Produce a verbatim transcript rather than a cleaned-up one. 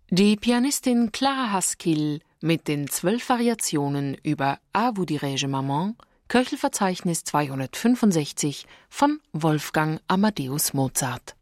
Die Pianistin Clara Haskell mit den zwölf Variationen über A vous dirai-je maman, Köchelverzeichnis zweihundertfünfundsechzig von Wolfgang Amadeus Mozart.